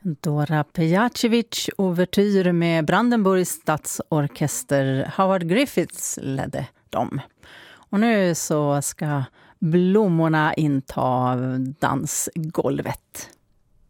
Dora Pejacevic ouvertyr med Brandenburgs stadsorkester. Howard Griffiths ledde dem. Och nu så ska blommorna inta dansgolvet.